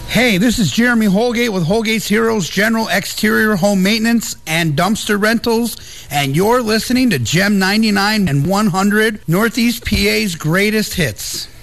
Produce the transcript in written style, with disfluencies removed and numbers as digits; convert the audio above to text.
Hey, this is Jeremy Holgate with Holgate's Heroes General Exterior Home Maintenance and Dumpster Rentals, and you're listening to Gem 99 and 100, Northeast PA's greatest hits.